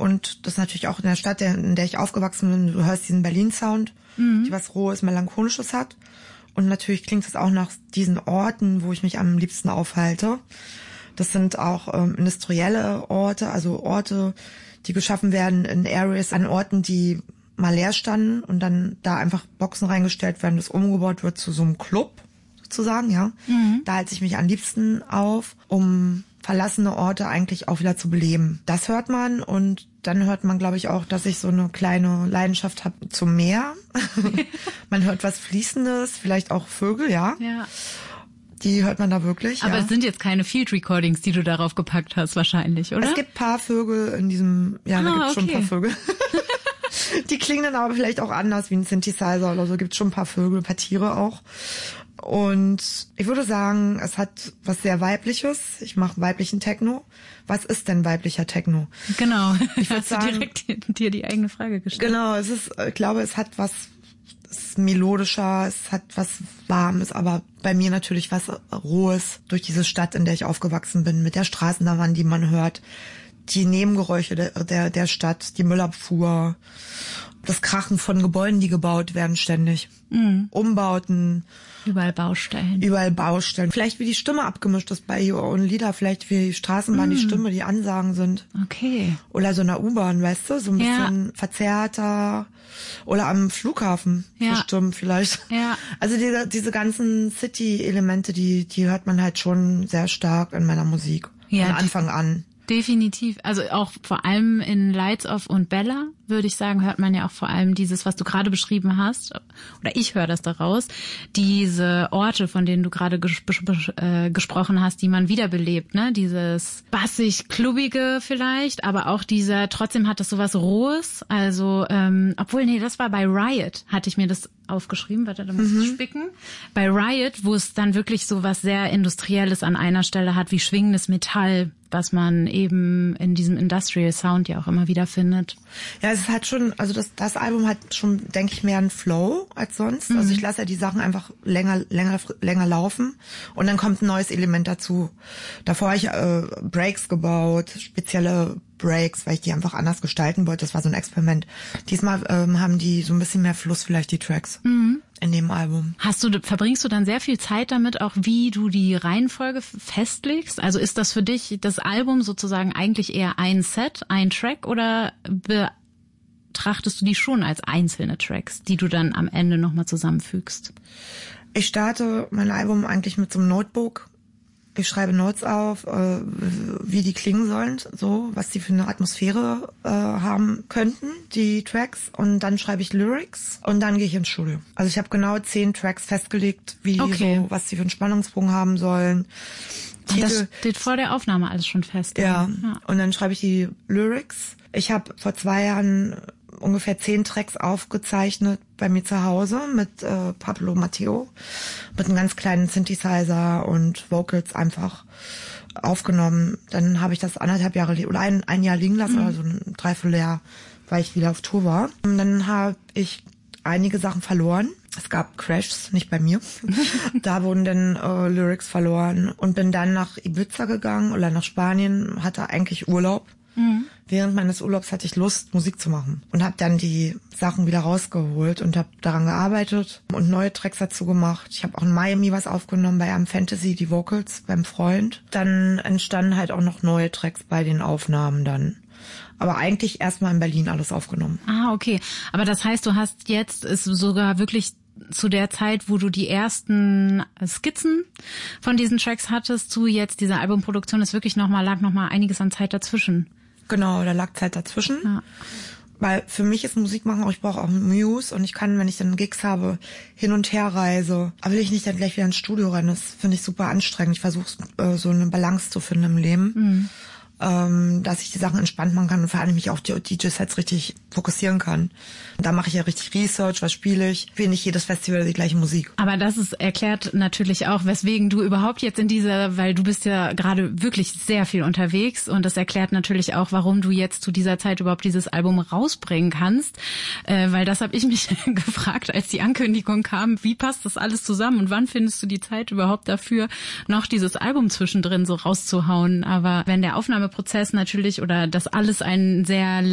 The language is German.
Und das ist natürlich auch in der Stadt, in der ich aufgewachsen bin. Du hörst diesen Berlin-Sound, die was Rohes, Melancholisches hat. Und natürlich klingt es auch nach diesen Orten, wo ich mich am liebsten aufhalte. Das sind auch industrielle Orte, also Orte, die geschaffen werden in Areas, an Orten, die mal leer standen und dann da einfach Boxen reingestellt werden, das umgebaut wird zu so einem Club sozusagen, ja. Da halte ich mich am liebsten auf, um verlassene Orte eigentlich auch wieder zu beleben. Das hört man und dann hört man, glaube ich, auch, dass ich so eine kleine Leidenschaft habe zum Meer. Man hört was Fließendes, vielleicht auch Vögel, ja. Ja. Die hört man da wirklich, Aber ja. es sind jetzt keine Field Recordings, die du darauf gepackt hast, wahrscheinlich, oder? Es gibt ein paar Vögel in diesem, ja, da gibt es schon ein paar Vögel. Die klingen dann aber vielleicht auch anders wie ein Synthesizer oder so. Gibt schon ein paar Vögel, ein paar Tiere auch. Und ich würde sagen, es hat was sehr Weibliches. Ich mache weiblichen Techno. Was ist denn weiblicher Techno? Genau. Ich würde sagen, direkt dir die eigene Frage gestellt. Genau, ich glaube, es hat was, es ist melodischer, es hat was Warmes, aber bei mir natürlich was Rohes durch diese Stadt, in der ich aufgewachsen bin, mit der Straßenbahn, die man hört, die Nebengeräusche der Stadt, die Müllabfuhr, das Krachen von Gebäuden, die gebaut werden ständig, Umbauten. Überall Baustellen. Vielleicht wie die Stimme abgemischt ist bei You Own Leader, vielleicht wie die Straßenbahn, die Stimme, die Ansagen sind. Okay. Oder so einer U-Bahn, weißt du, so ein bisschen verzerrter. Oder am Flughafen bestimmt vielleicht. Ja. Also diese ganzen City-Elemente, die hört man halt schon sehr stark in meiner Musik. Ja, von Anfang an. Definitiv. Also auch vor allem in Lights Off und Bella, würde ich sagen, hört man ja auch vor allem dieses, was du gerade beschrieben hast, oder ich höre das daraus, diese Orte, von denen du gerade gesprochen hast, die man wiederbelebt, ne? Dieses bassig-klubbige vielleicht, aber auch trotzdem hat das sowas Rohes, also, das war bei Riot, hatte ich mir das aufgeschrieben, warte, da muss ich spicken. Bei Riot, wo es dann wirklich so was sehr Industrielles an einer Stelle hat, wie schwingendes Metall, was man eben in diesem Industrial Sound ja auch immer wieder findet. Ja, es hat schon, also das Album hat schon, denke ich, mehr einen Flow als sonst. Also ich lasse ja die Sachen einfach länger laufen und dann kommt ein neues Element dazu. Davor habe ich Breaks gebaut, spezielle Breaks, weil ich die einfach anders gestalten wollte. Das war so ein Experiment. Diesmal haben die so ein bisschen mehr Fluss, vielleicht die Tracks in dem Album. Verbringst du dann sehr viel Zeit damit, auch wie du die Reihenfolge festlegst? Also ist das für dich das Album sozusagen eigentlich eher ein Set, ein Track, oder betrachtest du die schon als einzelne Tracks, die du dann am Ende nochmal zusammenfügst? Ich starte mein Album eigentlich mit so einem Notebook. Ich schreibe Notes auf, wie die klingen sollen, so, was die für eine Atmosphäre haben könnten, die Tracks. Und dann schreibe ich Lyrics und dann gehe ich ins Studio. Also ich habe genau 10 Tracks festgelegt, was die für einen Spannungsbogen haben sollen. Das steht vor der Aufnahme alles schon fest. Ja. Und dann schreibe ich die Lyrics. Ich habe vor 2 Jahren ungefähr 10 Tracks aufgezeichnet bei mir zu Hause mit Pablo Matteo, mit einem ganz kleinen Synthesizer und Vocals einfach aufgenommen. Dann habe ich das 1,5 Jahre oder ein Jahr liegen lassen, also ein Dreivierteljahr, weil ich wieder auf Tour war. Und dann habe ich einige Sachen verloren. Es gab Crashs, nicht bei mir. Da wurden dann Lyrics verloren und bin dann nach Ibiza gegangen oder nach Spanien, hatte eigentlich Urlaub. Während meines Urlaubs hatte ich Lust, Musik zu machen und habe dann die Sachen wieder rausgeholt und habe daran gearbeitet und neue Tracks dazu gemacht. Ich habe auch in Miami was aufgenommen bei Am Fantasy, die Vocals beim Freund. Dann entstanden halt auch noch neue Tracks bei den Aufnahmen dann. Aber eigentlich erstmal in Berlin alles aufgenommen. Ah, okay. Aber das heißt, du hast jetzt ist sogar wirklich zu der Zeit, wo du die ersten Skizzen von diesen Tracks hattest, zu jetzt dieser Albumproduktion, lag noch mal einiges an Zeit dazwischen. Genau, da lag Zeit dazwischen. Ja. Weil für mich ist Musik machen auch, ich brauche auch Muse und ich kann, wenn ich dann Gigs habe, hin und her reise. Aber will ich nicht dann gleich wieder ins Studio rein, das finde ich super anstrengend. Ich versuche so eine Balance zu finden im Leben. Dass ich die Sachen entspannt machen kann und vor allem mich auf die DJ-Sets richtig fokussieren kann. Da mache ich ja richtig Research, was spiele ich. Ich will nicht jedes Festival die gleiche Musik. Aber das erklärt natürlich auch, weswegen du überhaupt jetzt weil du bist ja gerade wirklich sehr viel unterwegs und das erklärt natürlich auch, warum du jetzt zu dieser Zeit überhaupt dieses Album rausbringen kannst. Weil das habe ich mich gefragt, als die Ankündigung kam, wie passt das alles zusammen und wann findest du die Zeit überhaupt dafür, noch dieses Album zwischendrin so rauszuhauen? Aber wenn der Aufnahmeprozess natürlich oder das alles ein sehr